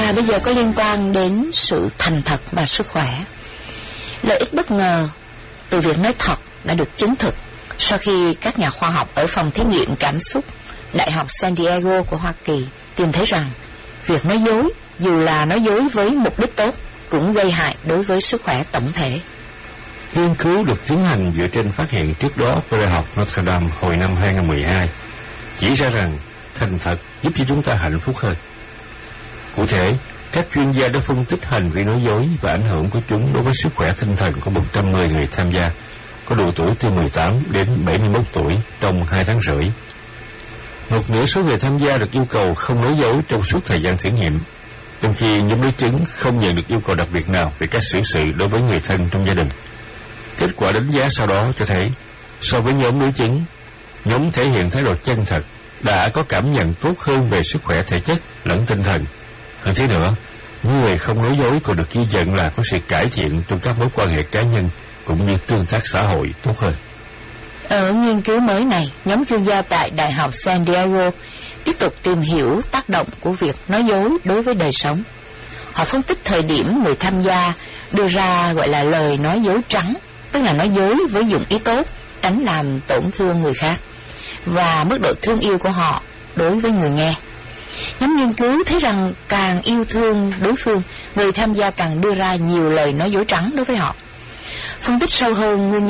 Và bây giờ có liên quan đến sự thành thật và sức khỏe. Lợi ích bất ngờ từ việc nói thật đã được chứng thực sau khi các nhà khoa học ở phòng thí nghiệm cảm xúc Đại học San Diego của Hoa Kỳ tìm thấy rằng việc nói dối, dù là nói dối với mục đích tốt, cũng gây hại đối với sức khỏe tổng thể. Nghiên cứu được tiến hành dựa trên phát hiện trước đó của Đại học Notre Dame hồi năm 2012 chỉ ra rằng thành thật giúp cho chúng ta hạnh phúc hơn. Cụ thể, các chuyên gia đã phân tích hành vi nói dối và ảnh hưởng của chúng đối với sức khỏe tinh thần của 110 người tham gia, có độ tuổi từ 18 đến 71 tuổi trong 2 tháng rưỡi. Một nửa số người tham gia được yêu cầu không nói dối trong suốt thời gian thử nghiệm, trong khi nhóm đối chứng không nhận được yêu cầu đặc biệt nào về cách xử sự đối với người thân trong gia đình. Kết quả đánh giá sau đó cho thấy, so với nhóm đối chứng, nhóm thể hiện thái độ chân thật đã có cảm nhận tốt hơn về sức khỏe thể chất lẫn tinh thần. Hơn thế nữa, những người không nói dối còn được ghi nhận là có sự cải thiện trong các mối quan hệ cá nhân cũng như tương tác xã hội tốt hơn. Ở nghiên cứu mới này, nhóm chuyên gia tại Đại học San Diego tiếp tục tìm hiểu tác động của việc nói dối đối với đời sống. Họ phân tích thời điểm người tham gia đưa ra gọi là lời nói dối trắng, tức là nói dối với dụng ý tốt, tránh làm tổn thương người khác, và mức độ thương yêu của họ đối với người nghe. Nhóm nghiên cứu thấy rằng càng yêu thương đối phương, người tham gia càng đưa ra nhiều lời nói dối trắng đối với họ. Phân tích sâu hơn nguyên